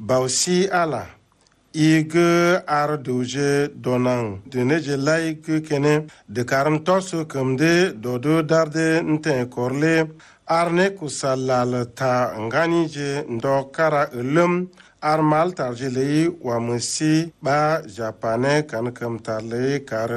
bausi ala ige ar doje donang de neje laik kene de karam tosu kamde dodo darde nte korle arne kusalal ta ngani je ndo kara ulum armal tarjile wa musi ba japane kan kam tarle kar